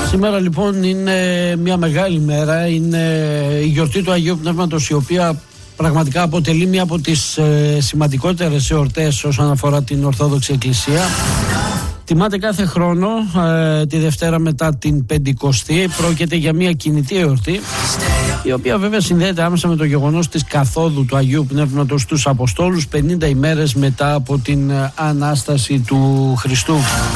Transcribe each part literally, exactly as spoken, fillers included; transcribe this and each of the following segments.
Σήμερα λοιπόν είναι μια μεγάλη μέρα, είναι η γιορτή του Αγίου Πνεύματος, η οποία πραγματικά αποτελεί μία από τις ε, σημαντικότερες εορτές όσον αφορά την Ορθόδοξη Εκκλησία. Τιμάται κάθε χρόνο ε, τη Δευτέρα μετά την Πεντηκοστή. Πρόκειται για μια κινητή εορτή, η οποία βέβαια συνδέεται άμεσα με το γεγονός της καθόδου του Αγίου Πνεύματος στους Αποστόλους πενήντα ημέρες μετά από την Ανάσταση του Χριστού.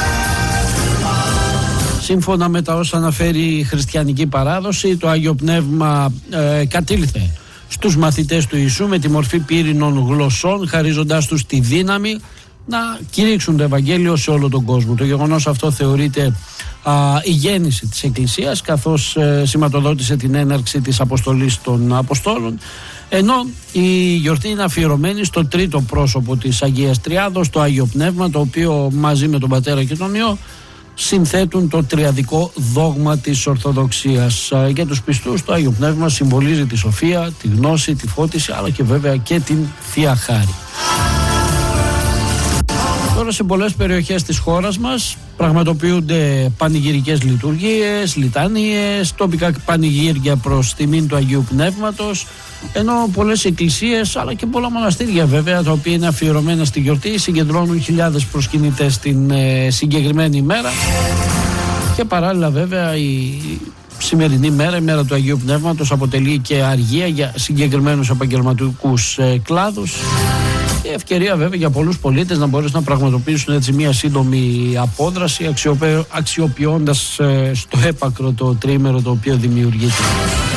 Σύμφωνα με τα όσα αναφέρει η χριστιανική παράδοση, το Άγιο Πνεύμα ε, κατήλθε στους μαθητές του Ιησού με τη μορφή πύρινων γλωσσών, χαρίζοντάς τους τη δύναμη να κηρύξουν το Ευαγγέλιο σε όλο τον κόσμο. Το γεγονός αυτό θεωρείται α, η γέννηση της Εκκλησίας, καθώς ε, σηματοδότησε την έναρξη της αποστολής των Αποστόλων, ενώ η γιορτή είναι αφιερωμένη στο τρίτο πρόσωπο της Αγίας Τριάδος, το Άγιο Πνεύμα, το οποίο μαζί με τον Πατέρα και τον Υιό συνθέτουν το τριαδικό δόγμα της Ορθοδοξίας. Για τους πιστούς το Άγιο Πνεύμα συμβολίζει τη σοφία, τη γνώση, τη φώτιση, αλλά και βέβαια και την Θεία Χάρη. Τώρα σε πολλές περιοχές της χώρας μας πραγματοποιούνται πανηγυρικές λειτουργίες, λιτανίες, τοπικά πανηγύρια προς τιμήν του Αγίου Πνεύματος, ενώ πολλές εκκλησίες αλλά και πολλά μοναστήρια βέβαια, τα οποία είναι αφιερωμένα στη γιορτή, συγκεντρώνουν χιλιάδες προσκυνητές την ε, συγκεκριμένη ημέρα. Και παράλληλα βέβαια η σημερινή μέρα, η μέρα του Αγίου Πνεύματος, αποτελεί και αργία για συγκεκριμένους επαγγελματικούς ε, κλάδους. Και ευκαιρία βέβαια για πολλούς πολίτες να μπορέσουν να πραγματοποιήσουν έτσι μια σύντομη απόδραση, αξιοποιώντας ε, στο έπακρο το τριήμερο το οποίο δημιουργείται.